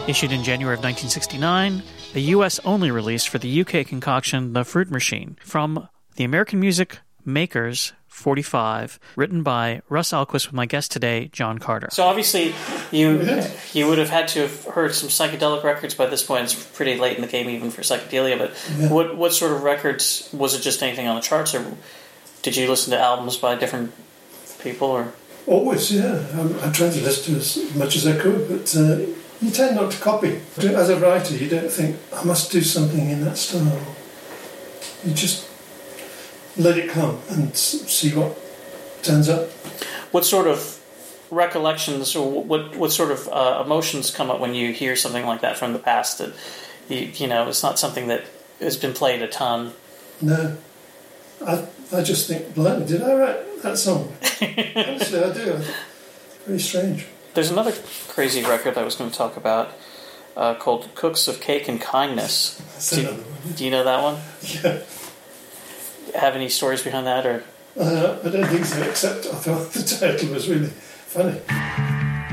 Issued in January of 1969, a US-only release for the UK concoction The Fruit Machine, from the American Music Makers 45, written by Russ Alquist with my guest today, John Carter. So obviously, you would have had to have heard some psychedelic records by this point. It's pretty late in the game even for psychedelia, but what sort of records? Was it just anything on the charts, or did you listen to albums by different people? Or always, yeah. I tried to listen to as much as I could, but you tend not to copy. As a writer, you don't think, I must do something in that style. You just let it come and see what turns up. What sort of recollections or what sort of emotions come up when you hear something like that from the past that, you know, it's not something that has been played a ton? No. I just think, blimey, did I write that song? Honestly, I do. Very strange. There's another crazy record I was going to talk about called Cooks of Cake and Kindness. Do you know that one? Yeah. Have any stories behind that? Or I don't think so, except I thought the title was really funny.